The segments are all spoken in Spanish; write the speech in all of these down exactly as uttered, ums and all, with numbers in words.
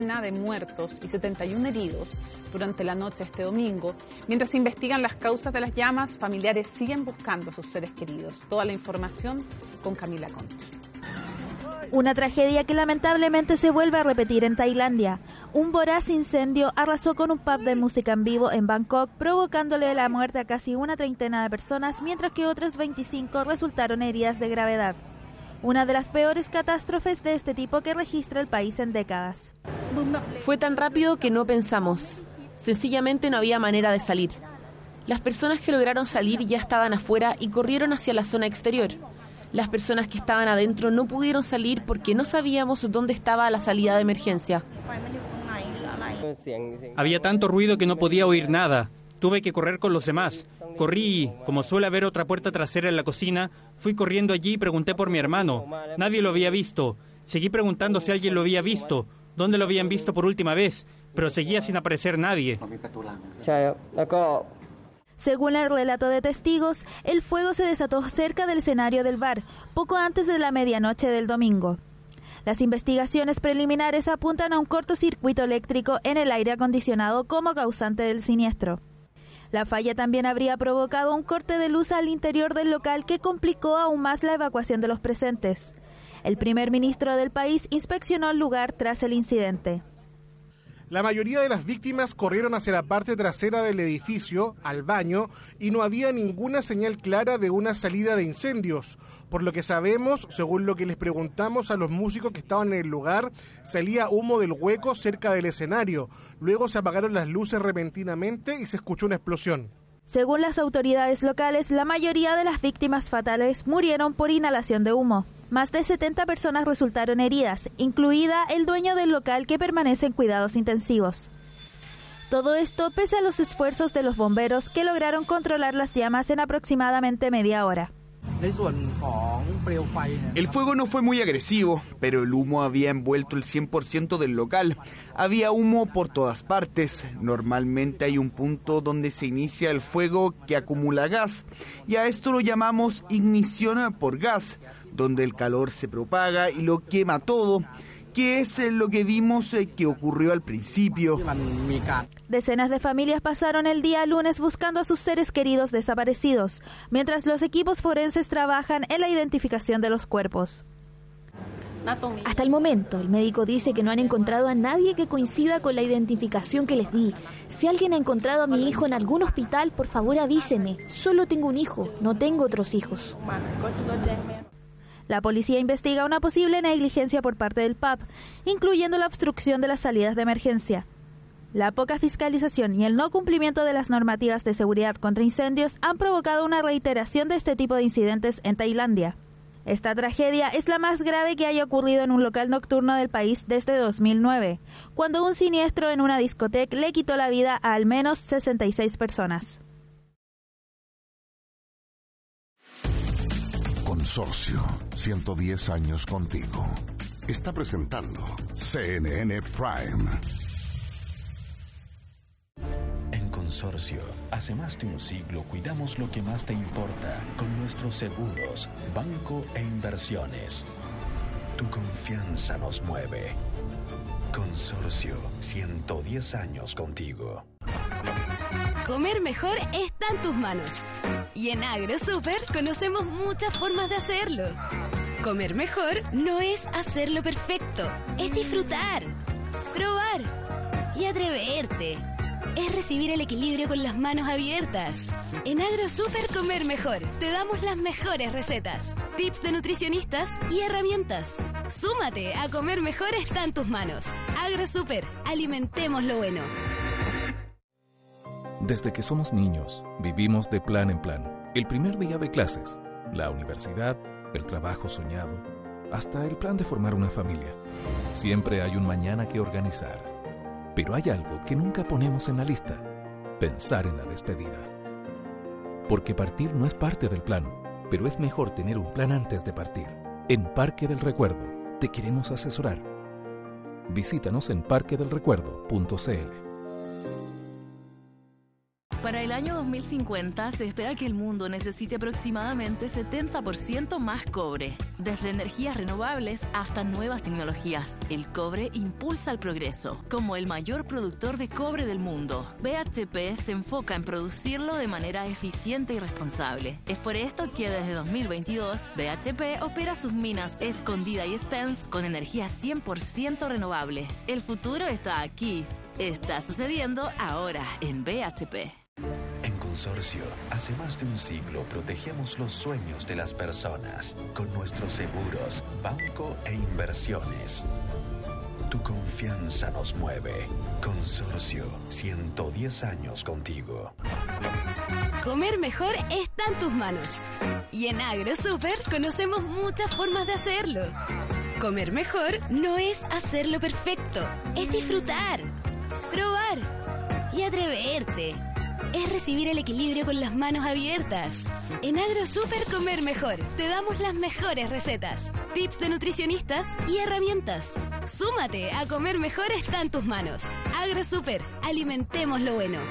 de muertos y setenta y uno heridos durante la noche este domingo. Mientras se investigan las causas de las llamas, familiares siguen buscando a sus seres queridos. Toda la información con Camila Concha. Una tragedia que lamentablemente se vuelve a repetir en Tailandia. Un voraz incendio arrasó con un pub de música en vivo en Bangkok, provocándole la muerte a casi una treintena de personas, mientras que otras veinticinco resultaron heridas de gravedad. Una de las peores catástrofes de este tipo que registra el país en décadas. Fue tan rápido que no pensamos. Sencillamente no había manera de salir. Las personas que lograron salir ya estaban afuera y corrieron hacia la zona exterior. Las personas que estaban adentro no pudieron salir porque no sabíamos dónde estaba la salida de emergencia. Había tanto ruido que no podía oír nada. Tuve que correr con los demás. Corrí y, como suele haber otra puerta trasera en la cocina, fui corriendo allí y pregunté por mi hermano. Nadie lo había visto. Seguí preguntando si alguien lo había visto, dónde lo habían visto por última vez, pero seguía sin aparecer nadie. Según el relato de testigos, el fuego se desató cerca del escenario del bar, poco antes de la medianoche del domingo. Las investigaciones preliminares apuntan a un cortocircuito eléctrico en el aire acondicionado como causante del siniestro. La falla también habría provocado un corte de luz al interior del local que complicó aún más la evacuación de los presentes. El primer ministro del país inspeccionó el lugar tras el incidente. La mayoría de las víctimas corrieron hacia la parte trasera del edificio, al baño, y no había ninguna señal clara de una salida de incendios. Por lo que sabemos, según lo que les preguntamos a los músicos que estaban en el lugar, salía humo del hueco cerca del escenario. Luego se apagaron las luces repentinamente y se escuchó una explosión. Según las autoridades locales, la mayoría de las víctimas fatales murieron por inhalación de humo. Más de setenta personas resultaron heridas, incluida el dueño del local que permanece en cuidados intensivos. Todo esto pese a los esfuerzos de los bomberos que lograron controlar las llamas en aproximadamente media hora. El fuego no fue muy agresivo, pero el humo había envuelto el cien por ciento del local. Había humo por todas partes. Normalmente hay un punto donde se inicia el fuego que acumula gas, y a esto lo llamamos ignición por gas, donde el calor se propaga y lo quema todo, que es lo que vimos que ocurrió al principio. Decenas de familias pasaron el día lunes buscando a sus seres queridos desaparecidos, mientras los equipos forenses trabajan en la identificación de los cuerpos. Hasta el momento, el médico dice que no han encontrado a nadie que coincida con la identificación que les di. Si alguien ha encontrado a mi hijo en algún hospital, por favor avíseme. Solo tengo un hijo, no tengo otros hijos. La policía investiga una posible negligencia por parte del pub, incluyendo la obstrucción de las salidas de emergencia. La poca fiscalización y el no cumplimiento de las normativas de seguridad contra incendios han provocado una reiteración de este tipo de incidentes en Tailandia. Esta tragedia es la más grave que haya ocurrido en un local nocturno del país desde dos mil nueve, cuando un siniestro en una discoteca le quitó la vida a al menos sesenta y seis personas. Consorcio, ciento diez años contigo. Está presentando C N N Prime. En Consorcio, hace más de un siglo cuidamos lo que más te importa con nuestros seguros, banco e inversiones. Tu confianza nos mueve. Consorcio, ciento diez años contigo. Comer mejor está en tus manos. Y en AgroSuper conocemos muchas formas de hacerlo. Comer mejor no es hacerlo perfecto, es disfrutar, probar y atreverte. Es recibir el equilibrio con las manos abiertas. En AgroSuper Comer Mejor te damos las mejores recetas, tips de nutricionistas y herramientas. Súmate a Comer Mejor está en tus manos. AgroSuper, alimentemos lo bueno. Desde que somos niños, vivimos de plan en plan. El primer día de clases, la universidad, el trabajo soñado, hasta el plan de formar una familia. Siempre hay un mañana que organizar. Pero hay algo que nunca ponemos en la lista: pensar en la despedida. Porque partir no es parte del plan, pero es mejor tener un plan antes de partir. En Parque del Recuerdo te queremos asesorar. Visítanos en parque del recuerdo punto c l. Para el año dos mil cincuenta se espera que el mundo necesite aproximadamente setenta por ciento más cobre. Desde energías renovables hasta nuevas tecnologías, el cobre impulsa el progreso. Como el mayor productor de cobre del mundo, B H P se enfoca en producirlo de manera eficiente y responsable. Es por esto que desde dos mil veintidós, B H P opera sus minas Escondida y Spence con energía cien por ciento renovable. El futuro está aquí. Está sucediendo ahora en B H P. En Consorcio, hace más de un siglo protegemos los sueños de las personas con nuestros seguros, banco e inversiones. Tu confianza nos mueve. Consorcio, ciento diez años contigo. Comer mejor está en tus manos. Y en AgroSuper conocemos muchas formas de hacerlo. Comer mejor no es hacerlo perfecto, es disfrutar, probar y atreverte. Es recibir el equilibrio con las manos abiertas. En AgroSuper Comer Mejor te damos las mejores recetas, tips de nutricionistas y herramientas. Súmate a Comer Mejor está en tus manos. AgroSuper, alimentemos lo bueno.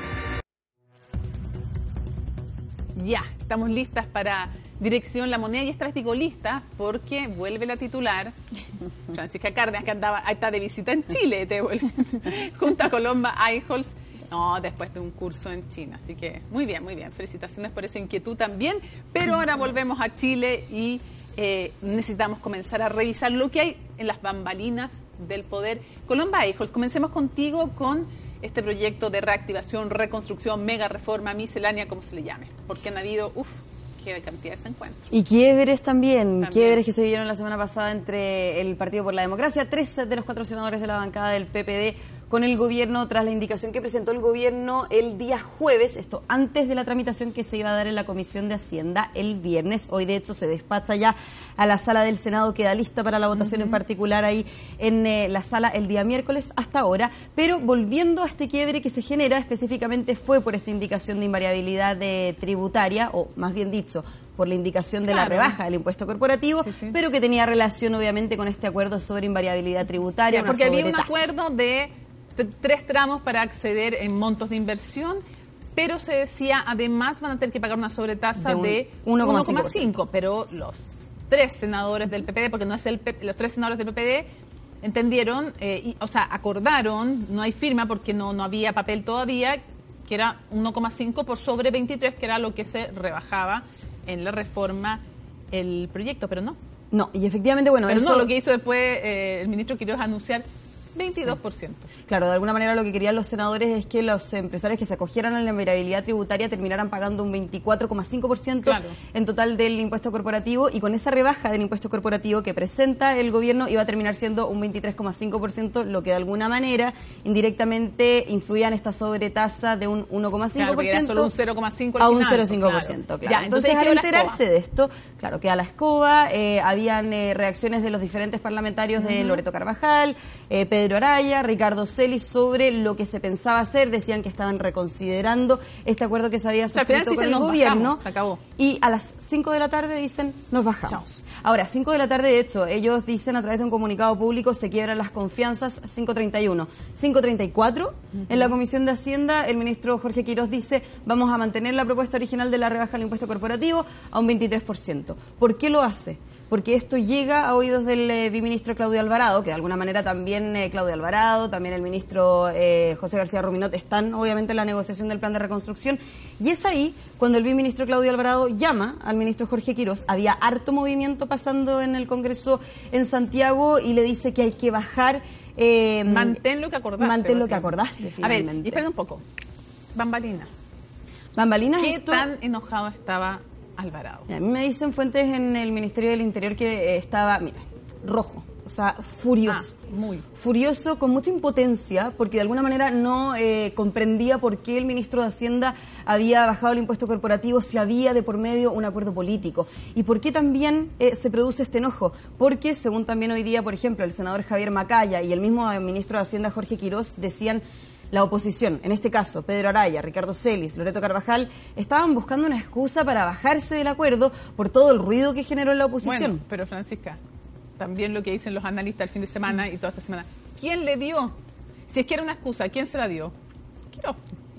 Ya, estamos listas para Dirección La Moneda y esta vez digo lista porque vuelve la titular, Francisca Cárdenas, que andaba, está de visita en Chile, te vuelve, junto a Colomba Eichholz. No, después de un curso en China. Así que muy bien, muy bien. Felicitaciones por esa inquietud también. Pero ahora volvemos a Chile y eh, necesitamos comenzar a revisar lo que hay en las bambalinas del poder. Colomba Eichholz, comencemos contigo con este proyecto de reactivación, reconstrucción, mega reforma, miscelánea, como se le llame. Porque han habido, uff, qué cantidad de desencuentros. Y quiebres también, también, quiebres que se vieron la semana pasada entre el Partido por la Democracia, tres de los cuatro senadores de la bancada del P P D con el gobierno tras la indicación que presentó el gobierno el día jueves, esto antes de la tramitación que se iba a dar en la Comisión de Hacienda el viernes. Hoy de hecho se despacha ya a la sala del Senado, queda lista para la votación uh-huh. en particular ahí en eh, la sala el día miércoles hasta ahora, pero volviendo a este quiebre que se genera, específicamente fue por esta indicación de invariabilidad de tributaria, o más bien dicho, por la indicación de claro. la rebaja del impuesto corporativo, sí, sí. pero que tenía relación obviamente con este acuerdo sobre invariabilidad tributaria. Ya, porque había un acuerdo de tres tramos para acceder en montos de inversión, pero se decía además van a tener que pagar una sobretasa de, de uno coma cinco, pero los tres senadores del P P D, porque no es el P P D, los tres senadores del P P D entendieron, eh, y, o sea, acordaron, no hay firma porque no, no había papel todavía, que era uno coma cinco por sobre veintitrés, que era lo que se rebajaba en la reforma el proyecto, pero no. No, y efectivamente, bueno, pero eso... no, lo que hizo después eh, el ministro Quiroz anunciar veintidós por ciento. Sí. Claro, de alguna manera lo que querían los senadores es que los empresarios que se acogieran a la invariabilidad tributaria terminaran pagando un veinticuatro coma cinco por ciento claro. en total del impuesto corporativo, y con esa rebaja del impuesto corporativo que presenta el gobierno iba a terminar siendo un veintitrés coma cinco por ciento, lo que de alguna manera indirectamente influía en esta sobretasa de un uno coma cinco por ciento claro, solo un cero coma cinco a un cero coma cinco por ciento. Claro. Ya, entonces, entonces al enterarse de esto, claro, queda la escoba, eh, habían eh, reacciones de los diferentes parlamentarios uh-huh. de Loreto Carvajal, eh, Pedro Araya, Ricardo Celis, sobre lo que se pensaba hacer. Decían que estaban reconsiderando este acuerdo que se había suscrito con el gobierno. Bajamos, se acabó. Y a las cinco de la tarde dicen, nos bajamos. Chao. Ahora, cinco de la tarde, de hecho, ellos dicen a través de un comunicado público, se quiebran las confianzas, cinco treinta y uno. cinco treinta y cuatro, uh-huh. en la Comisión de Hacienda, el ministro Jorge Quiroz dice, vamos a mantener la propuesta original de la rebaja del impuesto corporativo a un veintitrés por ciento. ¿Por qué lo hace? Porque esto llega a oídos del eh, biministro Claudio Alvarado, que de alguna manera también eh, Claudio Alvarado, también el ministro eh, José García Ruminot están obviamente en la negociación del plan de reconstrucción, y es ahí cuando el biministro Claudio Alvarado llama al ministro Jorge Quiroz. Había harto movimiento pasando en el Congreso en Santiago y le dice que hay que bajar... Eh, mantén lo que acordaste. Mantén lo que acordaste, finalmente. A ver, y espera un poco. Bambalinas. Bambalinas, ¿Qué esto... tan enojado estaba Alvarado? A mí me dicen fuentes en el Ministerio del Interior que estaba, mira, rojo, o sea, furioso. Ah, muy. Furioso, con mucha impotencia, porque de alguna manera no eh, comprendía por qué el ministro de Hacienda había bajado el impuesto corporativo si había de por medio un acuerdo político. Y por qué también eh, se produce este enojo. Porque, según también hoy día, por ejemplo, el senador Javier Macaya y el mismo ministro de Hacienda Jorge Quiroz decían... La oposición, en este caso Pedro Araya, Ricardo Celis, Loreto Carvajal, estaban buscando una excusa para bajarse del acuerdo por todo el ruido que generó en la oposición. Bueno, pero Francisca, también lo que dicen los analistas el fin de semana y toda esta semana, ¿quién le dio? Si es que era una excusa, ¿quién se la dio? Quiroz. Claro.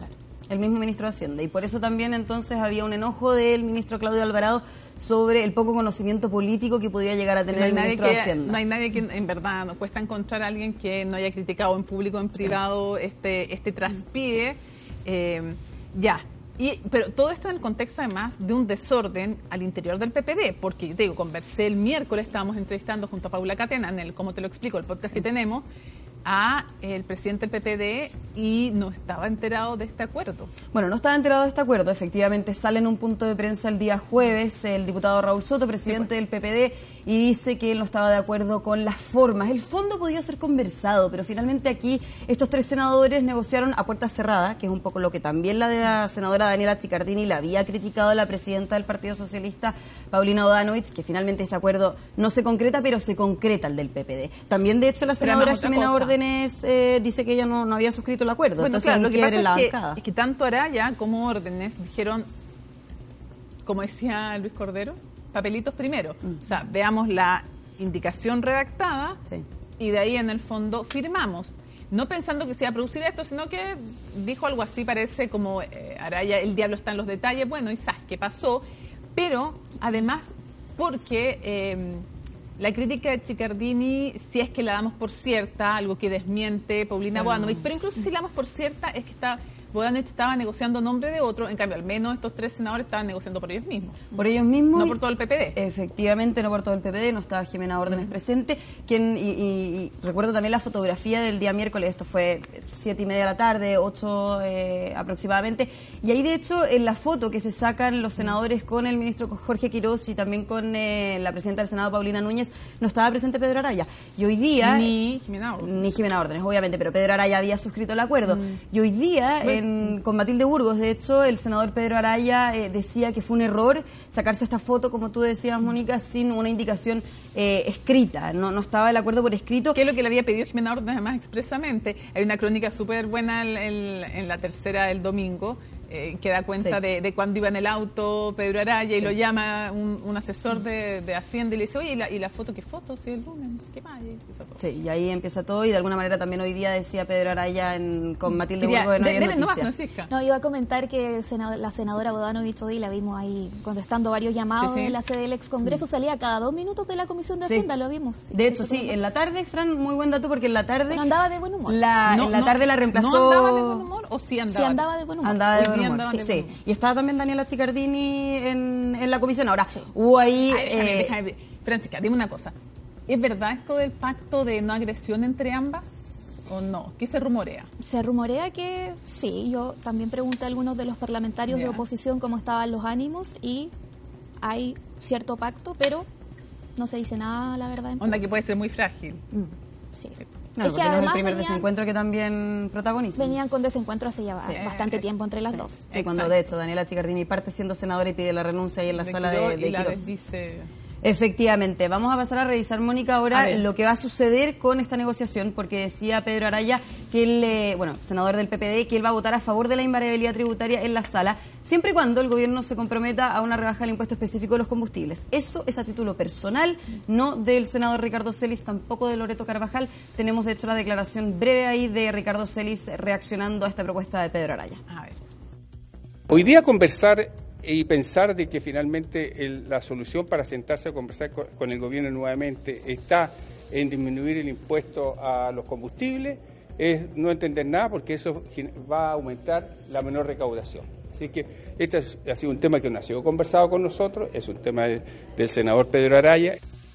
El mismo ministro de Hacienda. Y por eso también entonces había un enojo del ministro Claudio Alvarado sobre el poco conocimiento político que podía llegar a tener no el ministro que, de Hacienda. No hay nadie que, en verdad, nos cuesta encontrar a alguien que no haya criticado en público o en privado sí. este, este traspié. Eh, ya. Y, pero todo esto en el contexto, además, de un desorden al interior del P P D, porque yo te digo, conversé el miércoles, estábamos entrevistando junto a Paula Catena, en el Cómo te lo explico, el podcast sí. que tenemos, a el presidente del P P D y no estaba enterado de este acuerdo. Bueno, no estaba enterado de este acuerdo, efectivamente sale en un punto de prensa el día jueves el diputado Raúl Soto, presidente sí, pues. del P P D, y dice que él no estaba de acuerdo con las formas. El fondo podía ser conversado, pero finalmente aquí estos tres senadores negociaron a puerta cerrada, que es un poco lo que también la de la senadora Daniela Chiccardini le había criticado a la presidenta del Partido Socialista, Paulina Bodanovich, que finalmente ese acuerdo no se concreta, pero se concreta el del P P D. También, de hecho, la senadora Jimena Órdenes eh, dice que ella no, no había suscrito el acuerdo. Bueno, entonces, claro, lo que pasa en la es, que, bancada. es que tanto Araya como Órdenes dijeron, como decía Luis Cordero, papelitos primero. Mm. O sea, veamos la indicación redactada sí. y de ahí en el fondo firmamos. No pensando que se iba a producir esto, sino que dijo algo así, parece como eh, Araya, el diablo está en los detalles. Bueno, y sabes qué pasó. Pero además, porque eh, la crítica de Chiccardini, si es que la damos por cierta, algo que desmiente Paulina Bodanovich, pero incluso si la damos por cierta, es que está... Bodanovich estaba negociando a nombre de otro, en cambio, al menos estos tres senadores estaban negociando por ellos mismos. Por ellos mismos. No por todo el P P D. Efectivamente, no por todo el P P D, no estaba Jimena Órdenes uh-huh. presente. Quien, y, y, y recuerdo también la fotografía del día miércoles, esto fue siete y media de la tarde, ocho eh, aproximadamente. Y ahí, de hecho, en la foto que se sacan los senadores con el ministro Jorge Quiroz y también con eh, la presidenta del Senado, Paulina Núñez, no estaba presente Pedro Araya. Y hoy día... Ni Jimena Órdenes. Ni Jimena Órdenes, obviamente, pero Pedro Araya había suscrito el acuerdo. Uh-huh. Y hoy día... Bueno, En, con Matilde Burgos, de hecho, el senador Pedro Araya eh, decía que fue un error sacarse esta foto, como tú decías, Mónica, sin una indicación eh, escrita. No, no estaba el acuerdo por escrito. Que es lo que le había pedido Jimena Órdenes, además, expresamente. Hay una crónica súper buena en, en, en la tercera del domingo, eh, que da cuenta sí. de, de cuando iba en el auto Pedro Araya y sí. lo llama un, un asesor de, de Hacienda y le dice, oye, ¿y la, y la foto qué foto? Si el lunes, no sé qué más. Y empieza todo. Sí, y ahí empieza todo, y de alguna manera también hoy día decía Pedro Araya en, con Matilde Burgos en de, no Noticias. No, iba a comentar que senado, la senadora Bodanovich hoy la vimos ahí contestando varios llamados sí, sí. en la sede del ex Congreso, sí. salía cada dos minutos de la Comisión de Hacienda, sí. lo vimos. Sí, de hecho, sí, sí en la tarde, Fran, muy buen dato, porque en la tarde... Pero andaba de buen humor. La, no, en la no, tarde la reemplazó... ¿No andaba de buen humor o sí andaba? Sí andaba de buen humor. Andaba de buen humor, sí, sí. Buen humor. Y estaba también Daniela Chiccardini en, en la comisión. Ahora, sí. hubo ahí... Ay, déjame, eh... déjame. Francisca, dime una cosa. ¿Es verdad esto del pacto de no agresión entre ambas o no? ¿Qué se rumorea? Se rumorea que sí. Yo también pregunté a algunos de los parlamentarios yeah. de oposición cómo estaban los ánimos y hay cierto pacto, pero no se dice nada, la verdad. Onda que puede ser muy frágil. Mm, sí. sí. No, es que además no es el primer venían, desencuentro que también protagonizan. Venían con desencuentro hace ya sí, bastante tiempo entre las sí, dos. Sí, Exacto. Cuando de hecho Daniela Chiccardini parte siendo senadora y pide la renuncia ahí en la Le sala de, de y la Quiroz. Dice... Efectivamente. Vamos a pasar a revisar, Mónica, ahora lo que va a suceder con esta negociación, porque decía Pedro Araya que él, eh, bueno, senador del P P D, que él va a votar a favor de la invariabilidad tributaria en la sala, siempre y cuando el gobierno se comprometa a una rebaja del impuesto específico de los combustibles. Eso es a título personal, no del senador Ricardo Celis, tampoco de Loreto Carvajal. Tenemos, de hecho, la declaración breve ahí de Ricardo Celis reaccionando a esta propuesta de Pedro Araya. A ver. Hoy día conversar y pensar de que finalmente el, la solución para sentarse a conversar con, con el gobierno nuevamente está en disminuir el impuesto a los combustibles, es no entender nada, porque eso va a aumentar la menor recaudación. Así que este es, ha sido un tema que no ha sido conversado con nosotros, es un tema de, del senador Pedro Araya.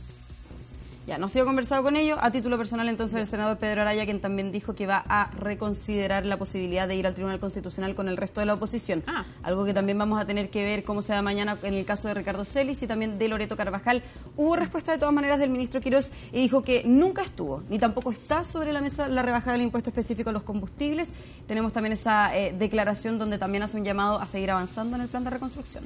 Ya, no ha sido conversado con ellos. A título personal, entonces, el senador Pedro Araya, quien también dijo que va a reconsiderar la posibilidad de ir al Tribunal Constitucional con el resto de la oposición. Ah. Algo que también vamos a tener que ver cómo se da mañana en el caso de Ricardo Celis y también de Loreto Carvajal. Hubo respuesta de todas maneras del ministro Quiroz y dijo que nunca estuvo, ni tampoco está sobre la mesa la rebaja del impuesto específico a los combustibles. Tenemos también esa eh, declaración donde también hace un llamado a seguir avanzando en el plan de reconstrucción.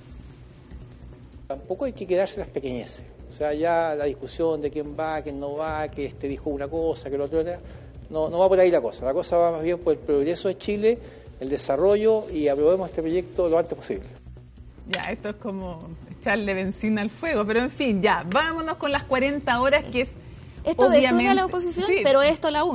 Tampoco hay que quedarse las pequeñeces. O sea, ya la discusión de quién va, quién no va, que este dijo una cosa, que el otro otra, no, no va por ahí la cosa. La cosa va más bien por el progreso de Chile, el desarrollo, y aprobemos este proyecto lo antes posible. Ya, esto es como echarle benzina al fuego, pero en fin, ya, vámonos con las cuarenta horas, sí. que es Esto obviamente... desune a la oposición, sí. pero esto la une.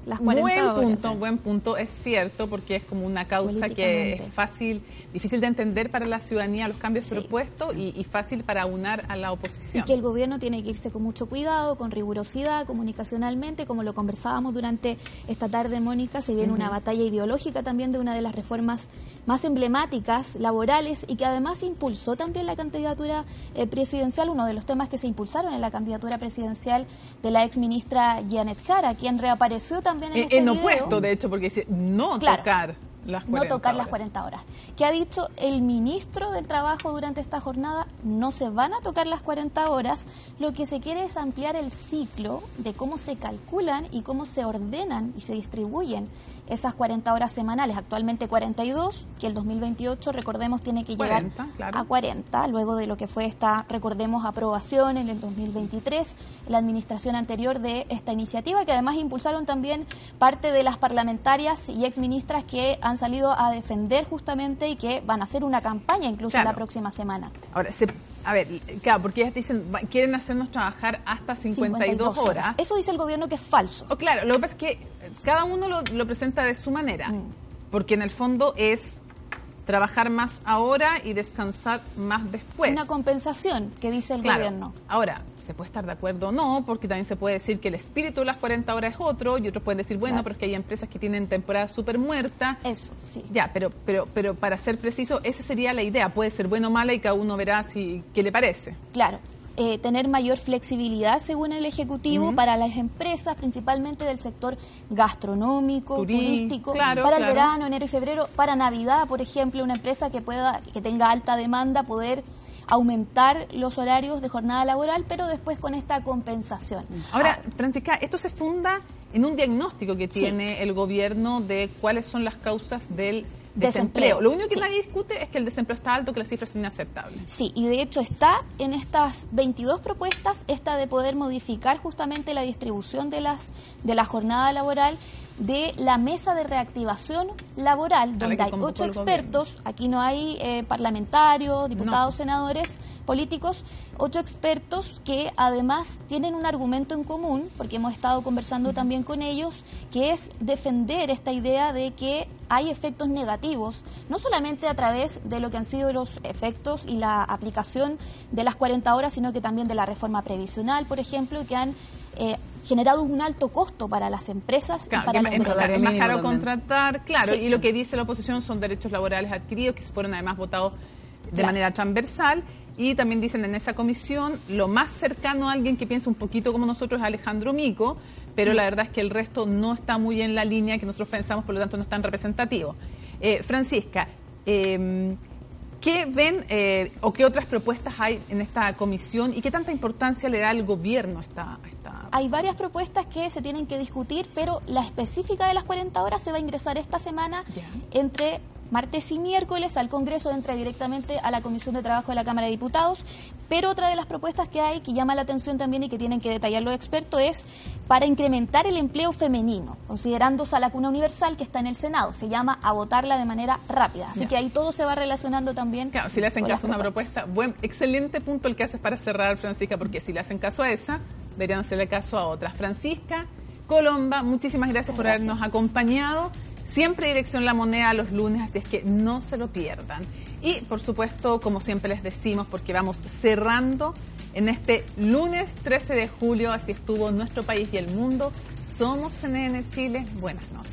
las cuarenta buen horas. punto, buen punto, es cierto, porque es como una causa que es fácil, difícil de entender para la ciudadanía, los cambios sí. propuestos y, y fácil para aunar a la oposición. Y que el gobierno tiene que irse con mucho cuidado, con rigurosidad, comunicacionalmente, como lo conversábamos durante esta tarde, Mónica, se viene uh-huh. una batalla ideológica también de una de las reformas más emblemáticas, laborales, y que además impulsó también la candidatura eh, presidencial, uno de los temas que se impulsaron en la candidatura presidencial de la ex ministra Janet Jara, quien reapareció también en eh, este en video. opuesto, de hecho, porque dice no claro. tocar las cuarenta No tocar horas. las cuarenta horas. Que ha dicho el ministro del Trabajo durante esta jornada, no se van a tocar las cuarenta horas, lo que se quiere es ampliar el ciclo de cómo se calculan y cómo se ordenan y se distribuyen esas cuarenta horas semanales, actualmente cuarenta y dos, que el dos mil veintiocho, recordemos, tiene que llegar cuarenta, claro. a cuarenta, luego de lo que fue esta, recordemos, aprobación en el dos mil veintitrés, la administración anterior de esta iniciativa, que además impulsaron también parte de las parlamentarias y exministras que han salido a defender justamente y que van a hacer una campaña incluso claro. la próxima semana. Ahora, se, a ver, claro, porque ellas dicen, quieren hacernos trabajar hasta cincuenta y dos horas. Eso dice el gobierno que es falso. Oh, claro, lo que pasa es que cada uno lo, lo presenta de su manera, mm. porque en el fondo es trabajar más ahora y descansar más después. Una compensación que dice el claro. gobierno. Ahora, se puede estar de acuerdo o no, porque también se puede decir que el espíritu de las cuarenta horas es otro, y otros pueden decir, bueno, claro. pero es que hay empresas que tienen temporada súper muerta. Eso, sí. Ya, pero, pero, pero para ser preciso, esa sería la idea. Puede ser buena o mala y cada uno verá si qué le parece. Claro. Eh, tener mayor flexibilidad, según el Ejecutivo, uh-huh. para las empresas, principalmente del sector gastronómico, Turí, turístico, claro, para claro. el verano, enero y febrero, para Navidad, por ejemplo, una empresa que pueda, que tenga alta demanda, poder aumentar los horarios de jornada laboral, pero después con esta compensación. Ahora, ah, Francisca, esto se funda en un diagnóstico que tiene sí. el gobierno de cuáles son las causas del desempleo. desempleo. Lo único que sí. nadie discute es que el desempleo está alto, que las cifras son inaceptables. Sí, y de hecho está en estas veintidós propuestas esta de poder modificar justamente la distribución de las de la jornada laboral de la mesa de reactivación laboral, donde hay ocho expertos, aquí no hay eh, parlamentarios, diputados, no. senadores, políticos, ocho expertos que además tienen un argumento en común, porque hemos estado conversando uh-huh. también con ellos, que es defender esta idea de que hay efectos negativos, no solamente a través de lo que han sido los efectos y la aplicación de las cuarenta horas, sino que también de la reforma previsional, por ejemplo, que han eh, generado un alto costo para las empresas claro, y para los empleadores. Es más caro contratar, claro, sí, y sí. lo que dice la oposición son derechos laborales adquiridos que fueron además votados de claro. manera transversal. Y también dicen en esa comisión, lo más cercano a alguien que piensa un poquito como nosotros es Alejandro Mico, pero la verdad es que el resto no está muy en la línea que nosotros pensamos, por lo tanto no es tan representativo. Eh, Francisca, eh, ¿qué ven eh, o qué otras propuestas hay en esta comisión y qué tanta importancia le da el gobierno a esta, a esta... Hay varias propuestas que se tienen que discutir, pero la específica de las cuarenta horas se va a ingresar esta semana yeah. entre martes y miércoles al Congreso, entra directamente a la Comisión de Trabajo de la Cámara de Diputados, pero otra de las propuestas que hay, que llama la atención también y que tienen que detallar los expertos, es para incrementar el empleo femenino, considerándose a la cuna universal que está en el Senado, se llama a votarla de manera rápida, así yeah. que ahí todo se va relacionando también. Claro, si le hacen caso a una propuesta, buen, excelente punto el que haces para cerrar, Francisca, porque si le hacen caso a esa, deberían hacerle caso a otras. Francisca Colomba, muchísimas gracias, gracias. por habernos acompañado. Siempre Dirección La Moneda los lunes, así es que no se lo pierdan. Y, por supuesto, como siempre les decimos, porque vamos cerrando en este lunes trece de julio, así estuvo nuestro país y el mundo. Somos C N N Chile. Buenas noches.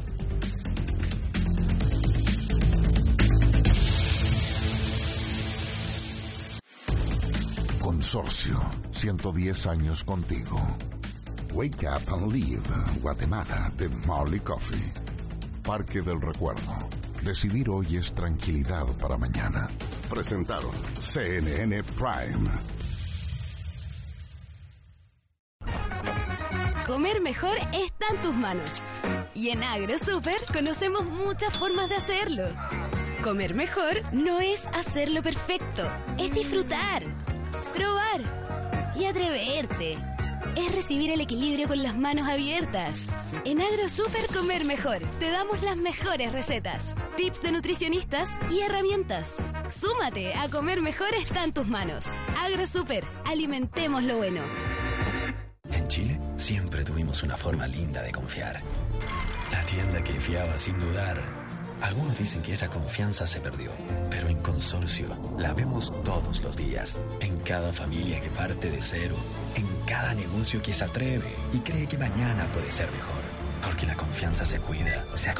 Consorcio, ciento diez años contigo. Wake up and live, Guatemala, de Marley Coffee. Parque del Recuerdo. Decidir hoy es tranquilidad para mañana. Presentaron C N N Prime. Comer mejor está en tus manos. Y en AgroSuper conocemos muchas formas de hacerlo. Comer mejor no es hacerlo perfecto, es disfrutar, probar y atreverte. Es recibir el equilibrio con las manos abiertas. En AgroSuper Comer Mejor te damos las mejores recetas, tips de nutricionistas y herramientas. Súmate a Comer Mejor está en tus manos. AgroSuper, alimentemos lo bueno. En Chile siempre tuvimos encontramos una forma linda de confiar. La tienda que fiaba sin dudar. Algunos dicen que esa confianza se perdió, pero en Consorcio la vemos todos los días. En cada familia que parte de cero, en cada negocio que se atreve y cree que mañana puede ser mejor. Porque la confianza se cuida, se acompaña.